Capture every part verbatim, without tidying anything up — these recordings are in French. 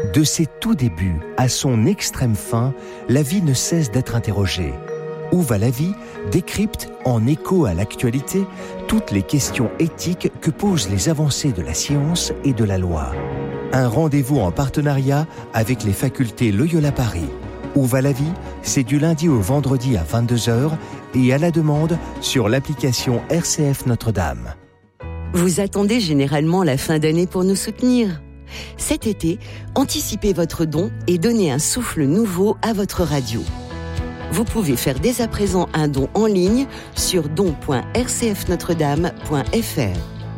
De ses tout débuts à son extrême fin, la vie ne cesse d'être interrogée. Où va la vie décrypte, en écho à l'actualité, toutes les questions éthiques que posent les avancées de la science et de la loi. Un rendez-vous en partenariat avec les facultés Loyola Paris. Où va la vie? C'est du lundi au vendredi à vingt-deux heures et à la demande sur l'application R C F Notre-Dame. Vous attendez généralement la fin d'année pour nous soutenir. Cet été, anticipez votre don et donnez un souffle nouveau à votre radio. Vous pouvez faire dès à présent un don en ligne sur don point r c f notre dame point f r.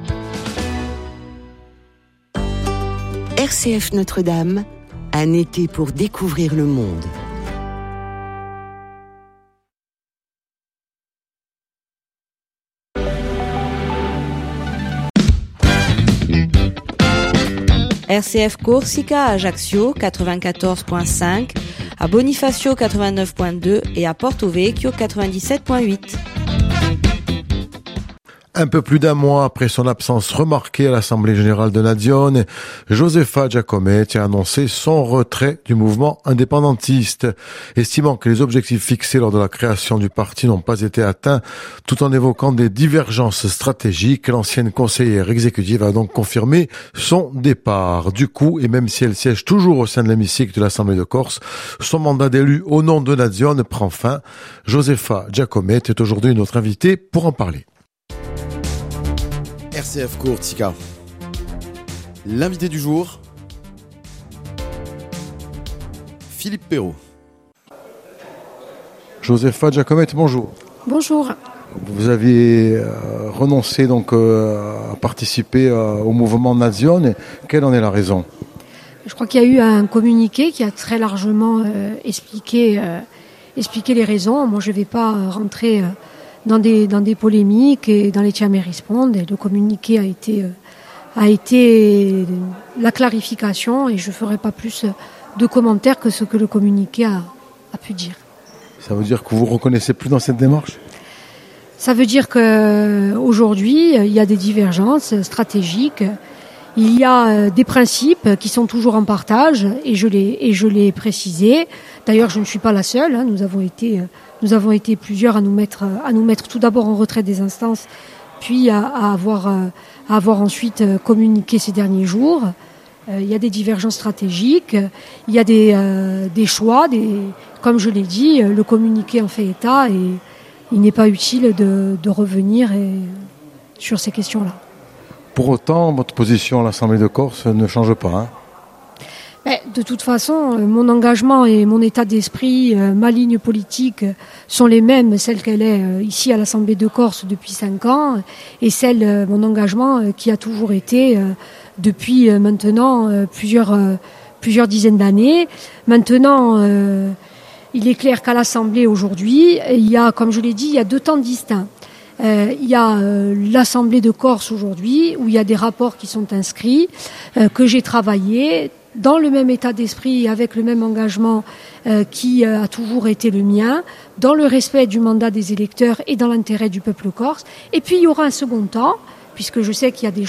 R C F Notre-Dame, un été pour découvrir le monde. R C F Corsica à Ajaccio quatre-vingt-quatorze virgule cinq, à Bonifacio quatre-vingt-neuf virgule deux et à Porto Vecchio quatre-vingt-dix-sept virgule huit. Un peu plus d'un mois après son absence remarquée à l'Assemblée générale de Nazione, Josefa Giacometti a annoncé son retrait du mouvement indépendantiste, estimant que les objectifs fixés lors de la création du parti n'ont pas été atteints, tout en évoquant des divergences stratégiques. L'ancienne conseillère exécutive a donc confirmé son départ. Du coup, et même si elle siège toujours au sein de l'hémicycle de l'Assemblée de Corse, son mandat d'élu au nom de Nazione prend fin. Josefa Giacometti est aujourd'hui notre invitée pour en parler. R C F Corsica. L'invité du jour, Philippe Perrault. Josefa Giacometti, bonjour. Bonjour. Vous aviez euh, renoncé donc euh, à participer euh, au mouvement Nazione. Quelle en est la raison? Je crois qu'il y a eu un communiqué qui a très largement euh, expliqué, euh, expliqué les raisons. Moi, je ne vais pas rentrer euh, dans des dans des polémiques et dans les tiamé répondre. Le communiqué a été euh, a été la clarification et je ferai pas plus de commentaires que ce que le communiqué a, a pu dire. Ça veut dire que vous vous reconnaissez plus dans cette démarche? Ça veut dire que aujourd'hui il y a des divergences stratégiques. Il y a des principes qui sont toujours en partage et je l'ai et je l'ai précisé. D'ailleurs, je ne suis pas la seule. Hein. Nous avons été nous avons été plusieurs à nous mettre à nous mettre tout d'abord en retrait des instances, puis à, à avoir à avoir ensuite communiqué ces derniers jours. Euh, il y a des divergences stratégiques. Il y a des euh, des choix. Des comme je l'ai dit, le communiqué en fait état et il n'est pas utile de, de revenir et, sur ces questions-là. Pour autant, votre position à l'Assemblée de Corse ne change pas. Hein? Mais de toute façon, mon engagement et mon état d'esprit, ma ligne politique sont les mêmes, celle qu'elle est ici à l'Assemblée de Corse depuis cinq ans, et celle, mon engagement qui a toujours été depuis maintenant plusieurs, plusieurs dizaines d'années. Maintenant, il est clair qu'à l'Assemblée aujourd'hui, il y a, comme je l'ai dit, il y a deux temps distincts. Euh, il y a euh, l'Assemblée de Corse aujourd'hui où il y a des rapports qui sont inscrits, euh, que j'ai travaillé dans le même état d'esprit, avec le même engagement euh, qui euh, a toujours été le mien, dans le respect du mandat des électeurs et dans l'intérêt du peuple corse. Et puis il y aura un second temps, puisque je sais qu'il y a des